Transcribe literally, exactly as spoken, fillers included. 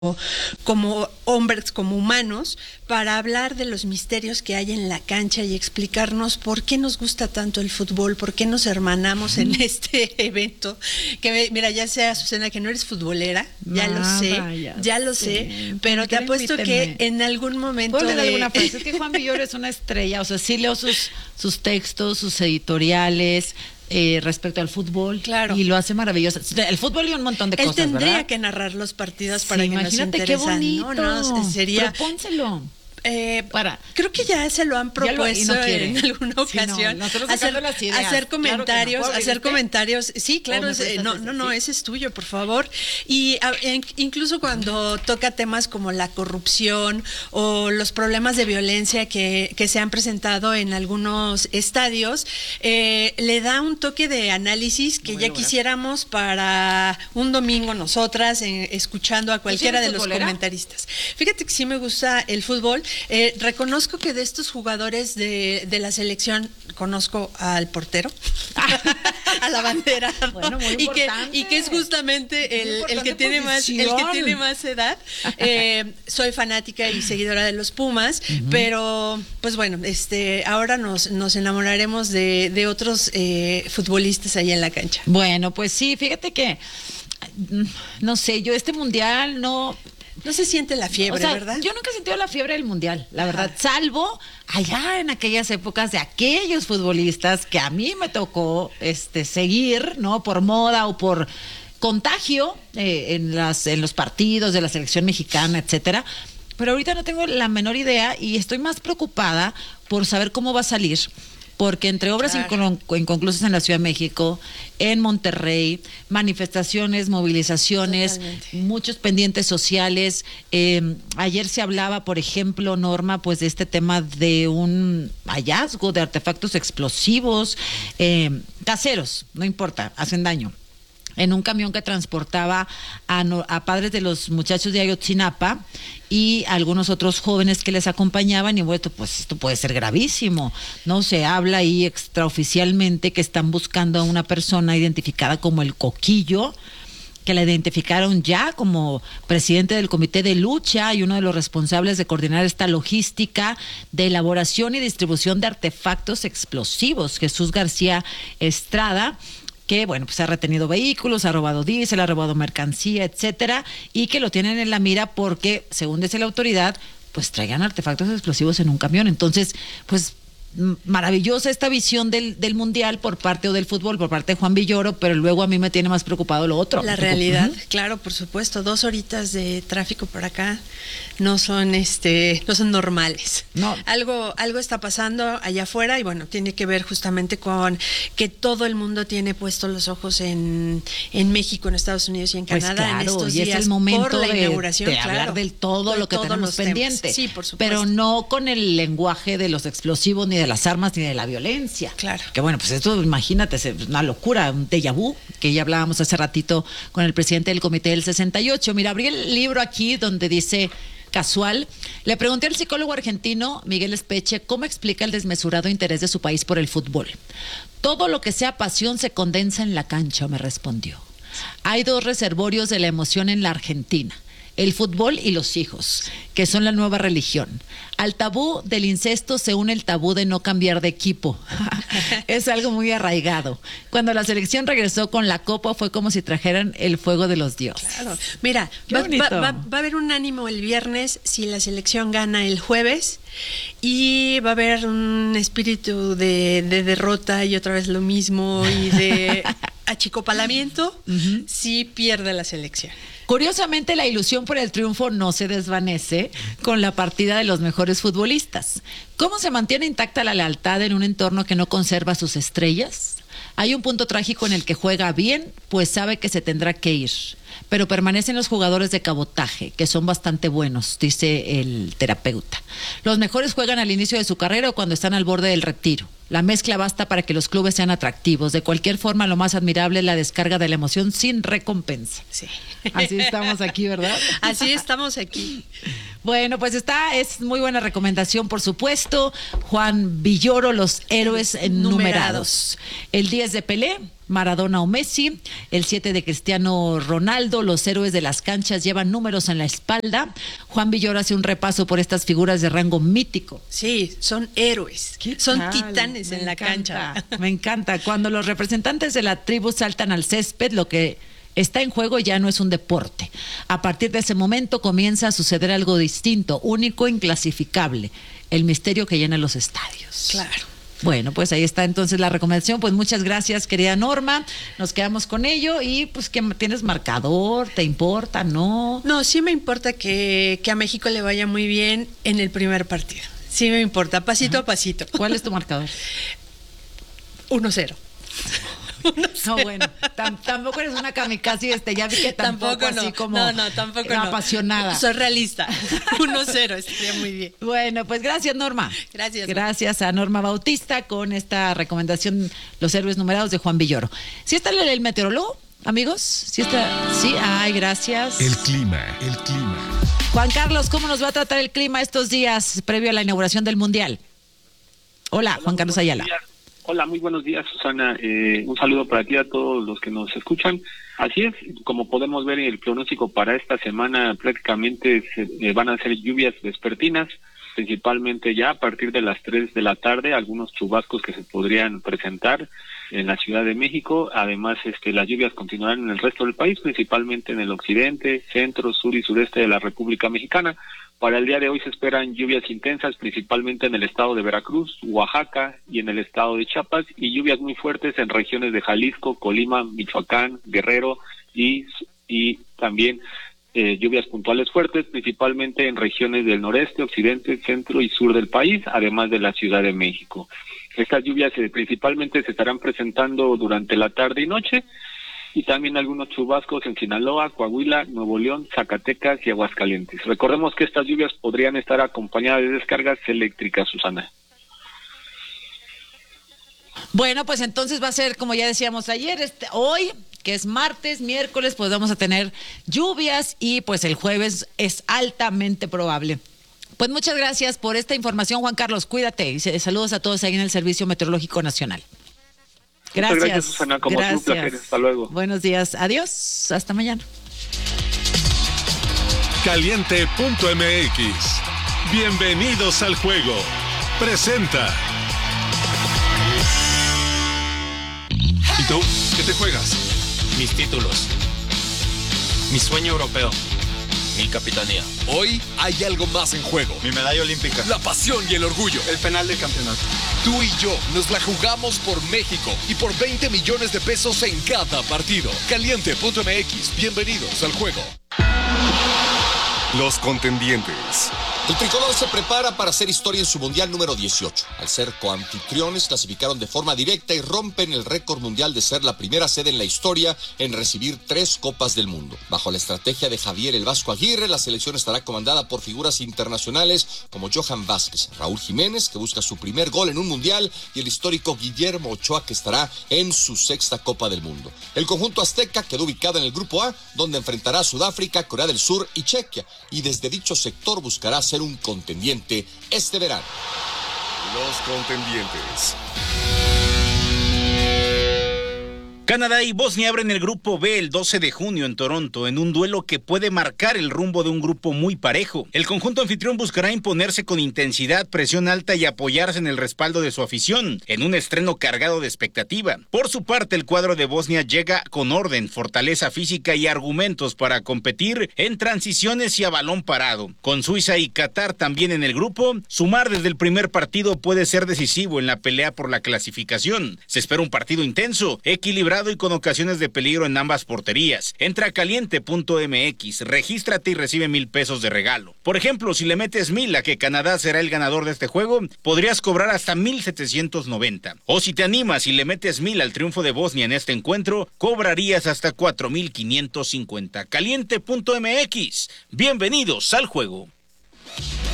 como hombres, como humanos, para hablar de los misterios que hay en la cancha y explicarnos por qué nos gusta tanto el fútbol, por qué nos hermanamos en este evento. Que mira, ya sé, Azucena, que no eres futbolera, ya no, lo sé, vaya, ya lo sí. sé, pero te apuesto invíteme. que en algún momento ¿Puedo leer de... alguna frase? Es que Juan Villoro es una estrella, o sea, sí leo sus, sus textos, sus editoriales, Eh, respecto al fútbol, claro, y lo hace maravilloso. El fútbol y un montón de Él cosas, tendría ¿verdad? que narrar los partidos Sí, para que nos imagínate qué interesan, bonito. ¿no? No, sería... Propónselo. Eh, Para. Creo que ya se lo han propuesto lo, en alguna sí, ocasión. no, hacer, las ideas. hacer comentarios, Claro no. hacer este? comentarios. Sí, claro, es, no, no, no, ¿sí? ese es tuyo, por favor. Y a, en, incluso cuando toca temas como la corrupción o los problemas de violencia que, que se han presentado en algunos estadios, eh, le da un toque de análisis que ya quisiéramos para un domingo nosotras, eh, escuchando a cualquiera de los comentaristas. Fíjate que sí me gusta el fútbol. Eh, reconozco que de estos jugadores de, de la selección conozco al portero, a la bandera, bueno, muy y que importante. y que es justamente el, el que tiene más el que tiene más edad. Eh, soy fanática y seguidora de los Pumas, uh-huh. pero pues bueno, este ahora nos nos enamoraremos de, de otros eh, futbolistas ahí en la cancha. Bueno, pues sí, fíjate que no sé, yo este mundial no No se siente la fiebre, o sea, ¿verdad? Yo nunca he sentido la fiebre del mundial, la verdad, Ajá. salvo allá en aquellas épocas de aquellos futbolistas que a mí me tocó este seguir, ¿no? Por moda o por contagio eh, en las en los partidos de la selección mexicana, etcétera. Pero ahorita no tengo la menor idea y estoy más preocupada por saber cómo va a salir. Porque entre obras claro. inconclusas en la Ciudad de México, en Monterrey, manifestaciones, movilizaciones, Totalmente. muchos pendientes sociales. Eh, ayer se hablaba, por ejemplo, Norma, pues de este tema de un hallazgo de artefactos explosivos, eh, caseros, no importa, hacen daño. En un camión que transportaba a, no, a padres de los muchachos de Ayotzinapa y algunos otros jóvenes que les acompañaban, y bueno, pues esto puede ser gravísimo, ¿no? Se habla ahí extraoficialmente que están buscando a una persona identificada como el Coquillo, que la identificaron ya como presidente del comité de lucha y uno de los responsables de coordinar esta logística de elaboración y distribución de artefactos explosivos, Jesús García Estrada, que, bueno, pues ha retenido vehículos, ha robado diésel, ha robado mercancía, etcétera, y que lo tienen en la mira porque, según dice la autoridad, pues traigan artefactos explosivos en un camión. Entonces, pues maravillosa esta visión del, del mundial por parte o del fútbol por parte de Juan Villoro, pero luego a mí me tiene más preocupado lo otro. La realidad, uh-huh. claro, por supuesto, dos horitas de tráfico por acá no son este no son normales. No. Algo algo está pasando allá afuera y bueno, tiene que ver justamente con que todo el mundo tiene puestos los ojos en, en México, en Estados Unidos y en pues Canadá claro, en estos y días es el momento por la de, inauguración, de claro, hablar del todo de lo que tenemos pendiente. Sí, por supuesto. Pero no con el lenguaje de los explosivos ni de las armas ni de la violencia. Claro. Que bueno, pues esto, imagínate, es una locura, un déjà vu, que ya hablábamos hace ratito con el presidente del comité del sesenta y ocho. Mira, abrí el libro aquí donde dice casual. Le pregunté al psicólogo argentino Miguel Espeche cómo explica el desmesurado interés de su país por el fútbol. Todo lo que sea pasión se condensa en la cancha, me respondió. Hay dos reservorios de la emoción en la Argentina: el fútbol y los hijos, que son la nueva religión. Al tabú del incesto se une el tabú de no cambiar de equipo. Es algo muy arraigado. Cuando la selección regresó con la copa fue como si trajeran el fuego de los dioses. Claro. Mira, va, va, va, va a haber un ánimo el viernes si la selección gana el jueves y va a haber un espíritu de, de derrota y otra vez lo mismo y de achicopalamiento uh-huh. si pierde la selección. Curiosamente, la ilusión por el triunfo no se desvanece con la partida de los mejores futbolistas. ¿Cómo se mantiene intacta la lealtad en un entorno que no conserva sus estrellas? Hay un punto trágico en el que juega bien, pues sabe que se tendrá que ir. Pero permanecen los jugadores de cabotaje, que son bastante buenos, dice el terapeuta. Los mejores juegan al inicio de su carrera o cuando están al borde del retiro. La mezcla basta para que los clubes sean atractivos. De cualquier forma, lo más admirable es la descarga de la emoción sin recompensa. Sí. Así estamos aquí, ¿verdad? Así estamos aquí. Bueno, pues está, es muy buena recomendación, por supuesto. Juan Villoro, Los héroes numerados. numerados. El diez de Pelé, Maradona o Messi, el siete de Cristiano Ronaldo. Los héroes de las canchas llevan números en la espalda. Juan Villoro hace un repaso por estas figuras de rango mítico. Sí, son héroes, son tal? titanes Me en la encanta, cancha. Me encanta. Cuando los representantes de la tribu saltan al césped, lo que está en juego ya no es un deporte. A partir de ese momento comienza a suceder algo distinto, único, inclasificable. El misterio que llena los estadios. Claro. Bueno, pues ahí está entonces la recomendación. Pues muchas gracias, querida Norma. Nos quedamos con ello y pues que tienes marcador, ¿te importa? ¿No? No, sí me importa que, que a México le vaya muy bien en el primer partido. Sí me importa, pasito Ajá. a pasito. ¿Cuál es tu marcador? uno cero. No, bueno, tam, tampoco eres una kamikaze, este, ya vi que tampoco, tampoco no. así como no, no, tampoco apasionada. No. Soy realista. uno cero, estaría muy bien. Bueno, pues gracias, Norma. Gracias. Gracias a Norma Bautista con esta recomendación, Los héroes numerados de Juan Villoro. ¿Sí está el, el meteorólogo, amigos? ¿Sí está? Sí, ay, gracias. El clima, el clima. Juan Carlos, ¿cómo nos va a tratar el clima estos días previo a la inauguración del Mundial? Hola, Hola Juan Carlos Ayala. Hola, muy buenos días, Susana. Eh, un saludo para ti, a todos los que nos escuchan. Así es, como podemos ver en el pronóstico para esta semana, prácticamente se, eh, van a ser lluvias vespertinas, principalmente ya a partir de las tres de la tarde, algunos chubascos que se podrían presentar en la Ciudad de México. Además, este, las lluvias continuarán en el resto del país, principalmente en el occidente, centro, sur y sureste de la República Mexicana. Para el día de hoy se esperan lluvias intensas, principalmente en el estado de Veracruz, Oaxaca y en el estado de Chiapas, y lluvias muy fuertes en regiones de Jalisco, Colima, Michoacán, Guerrero y, y también eh, lluvias puntuales fuertes, principalmente en regiones del noreste, occidente, centro y sur del país, además de la Ciudad de México. Estas lluvias eh, principalmente se estarán presentando durante la tarde y noche, y también algunos chubascos en Sinaloa, Coahuila, Nuevo León, Zacatecas y Aguascalientes. Recordemos que estas lluvias podrían estar acompañadas de descargas eléctricas, Susana. Bueno, pues entonces va a ser, como ya decíamos ayer, este, hoy, que es martes, miércoles, pues vamos a tener lluvias y pues el jueves es altamente probable. Pues muchas gracias por esta información, Juan Carlos. Cuídate y saludos a todos ahí en el Servicio Meteorológico Nacional. Gracias. Muchas gracias, Susana. Como gracias. un placer. Hasta luego. Buenos días. Adiós. Hasta mañana. Caliente punto m x. Bienvenidos al juego. Presenta. ¿Y tú? ¿Qué te juegas? Mis títulos. Mi sueño europeo. Mi capitanía. Hoy hay algo más en juego. Mi medalla olímpica. La pasión y el orgullo. El penal del campeonato. Tú y yo nos la jugamos por México y por veinte millones de pesos en cada partido. Caliente punto m x. Bienvenidos al juego. Los contendientes. El tricolor se prepara para hacer historia en su mundial número dieciocho. Al ser coanfitriones, clasificaron de forma directa y rompen el récord mundial de ser la primera sede en la historia en recibir tres Copas del Mundo. Bajo la estrategia de Javier el Vasco Aguirre, la selección estará comandada por figuras internacionales como Johan Vázquez, Raúl Jiménez, que busca su primer gol en un mundial, y el histórico Guillermo Ochoa, que estará en su sexta Copa del Mundo. El conjunto azteca quedó ubicado en el Grupo A, donde enfrentará a Sudáfrica, Corea del Sur y Chequia, y desde dicho sector buscará ser un contendiente este verano. Los contendientes. Canadá y Bosnia abren el Grupo B el doce de junio en Toronto, en un duelo que puede marcar el rumbo de un grupo muy parejo. El conjunto anfitrión buscará imponerse con intensidad, presión alta y apoyarse en el respaldo de su afición, en un estreno cargado de expectativa. Por su parte, el cuadro de Bosnia llega con orden, fortaleza física y argumentos para competir en transiciones y a balón parado. Con Suiza y Qatar también en el grupo, sumar desde el primer partido puede ser decisivo en la pelea por la clasificación. Se espera un partido intenso, equilibrado y con ocasiones de peligro en ambas porterías. Entra a caliente punto m x, regístrate y recibe mil pesos de regalo. Por ejemplo, si le metes mil a que Canadá será el ganador de este juego, podrías cobrar hasta mil setecientos noventa. O si te animas y le metes mil al triunfo de Bosnia en este encuentro, cobrarías hasta cuatro mil quinientos cincuenta. caliente punto m x. Bienvenidos al juego.